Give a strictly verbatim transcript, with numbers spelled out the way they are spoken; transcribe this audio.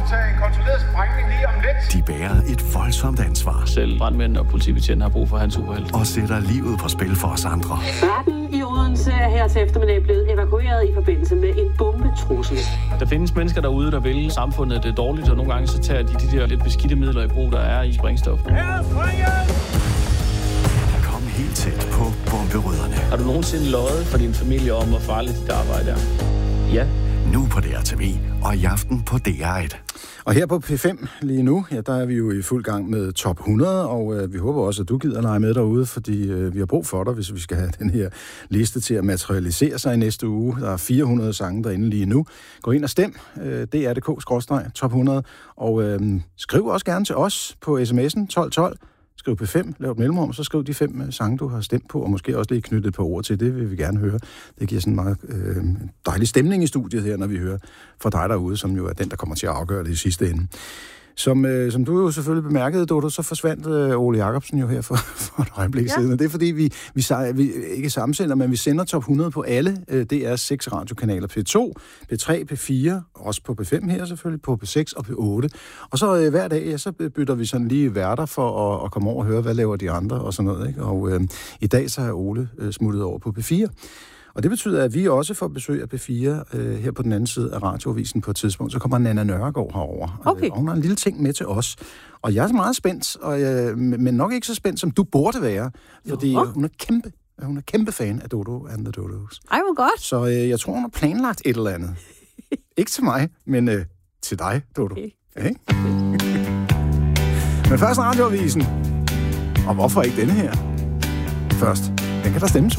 foretage en kontrolleret sprængning lige om lidt. De bærer et voldsomt ansvar. Selv brandmænd og politibetjent har brug for hans uheld. Og sætter livet på spil for os andre. Retten i Odense er her til eftermiddag blevet evakueret i forbindelse med en bombetrussel. Der findes mennesker derude, der vil samfundet det dårligt, og nogle gange så tager de de der lidt beskidte midler i brug, der er i sprængstof. Kom helt tæt på bomberødderne. Har du nogensinde løjet for din familie om, hvor farligt dit arbejde er? Ja. Nu på D R T V, og i aften på D R et. Og her på P fem lige nu, ja, der er vi jo i fuld gang med top hundrede, og øh, vi håber også, at du gider lege med derude, fordi øh, vi har brug for dig, hvis vi skal have den her liste til at materialisere sig i næste uge. Der er fire hundrede sange derinde lige nu. Gå ind og stem, øh, D R punktum D K skråstreg top hundrede, og øh, skriv også gerne til os på sms'en tolv tolv. Skriv P fem, lav et mellemrum, så skriv de fem sange, du har stemt på, og måske også lige knytte et par ord til det, vil vi gerne høre. Det giver sådan en meget øh, dejlig stemning i studiet her, når vi hører fra dig derude, som jo er den, der kommer til at afgøre det i sidste ende. Som, øh, som du jo selvfølgelig bemærkede, Dodo, så forsvandt øh, Ole Jacobsen jo her for, for et øjeblik ja. siden. Og det er fordi, vi, vi, vi ikke samsender, men vi sender top hundrede på alle øh, D R's seks radiokanaler. P to, P tre, P fire, også på P fem her selvfølgelig, på P seks og P otte. Og så øh, hver dag, ja, så bytter vi sådan lige værter for at, at komme over og høre, hvad laver de andre og sådan noget. Ikke? Og øh, i dag så er Ole øh, smuttet over på P fire. Og det betyder, at vi også får besøg af P fire øh, her på den anden side af radioavisen på et tidspunkt. Så kommer Nanna Nørregaard herover. Okay. Øh, og hun har en lille ting med til os. Og jeg er meget spændt, og, øh, men nok ikke så spændt, som du burde være. Fordi øh, hun er kæmpe, hun er kæmpe fan af Dodo and the Dodos. Ej, hvor godt. Så øh, jeg tror, hun har planlagt et eller andet. Ikke til mig, men øh, til dig, Dodo. Okay. Okay? Men først radioavisen. Og hvorfor ikke denne her? Først, den kan der stemmes